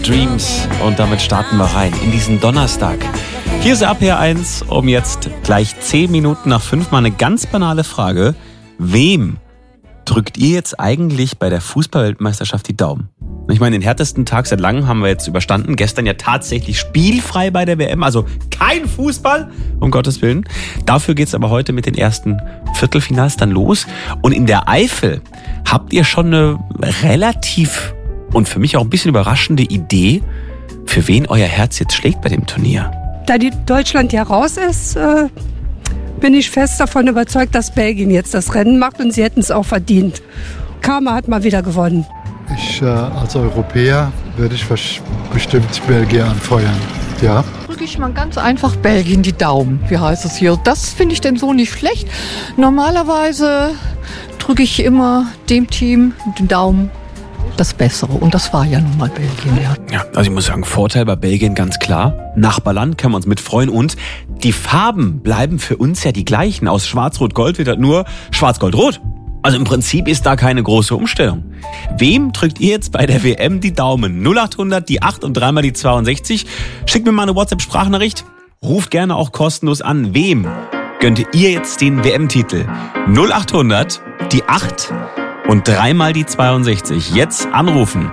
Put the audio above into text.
Dreams. Und damit starten wir rein in diesen Donnerstag. Hier ist RPR1 um jetzt gleich 10 Minuten nach 5 mal eine ganz banale Frage. Wem drückt ihr jetzt eigentlich bei der Fußball-Weltmeisterschaft die Daumen? Ich meine, den härtesten Tag seit langem haben wir jetzt überstanden. Gestern ja tatsächlich spielfrei bei der WM, also kein Fußball, um Gottes Willen. Dafür geht's aber heute mit den ersten Viertelfinals dann los. Und in der Eifel habt ihr schon eine relativ und für mich auch ein bisschen überraschende Idee, für wen euer Herz jetzt schlägt bei dem Turnier. Da die Deutschland ja raus ist, bin ich fest davon überzeugt, dass Belgien jetzt das Rennen macht und sie hätten es auch verdient. Karma hat mal wieder gewonnen. Ich als Europäer würde ich bestimmt Belgien anfeuern, ja. Drücke ich mal ganz einfach Belgien die Daumen, wie heißt es hier. Das finde ich denn so nicht schlecht. Normalerweise drücke ich immer dem Team den Daumen das Bessere. Und das war ja nun mal Belgien, ja. Ja, also ich muss sagen, Vorteil bei Belgien ganz klar. Nachbarland, können wir uns mitfreuen. Und die Farben bleiben für uns ja die gleichen. Aus Schwarz-Rot-Gold wird halt nur Schwarz-Gold-Rot. Also im Prinzip ist da keine große Umstellung. Wem drückt ihr jetzt bei der WM die Daumen? 0800, die 8 und 3 mal die 62. Schickt mir mal eine WhatsApp-Sprachnachricht. Ruft gerne auch kostenlos an. Wem gönnt ihr jetzt den WM-Titel? 0800, die 8 und 3 mal die 62. Jetzt anrufen.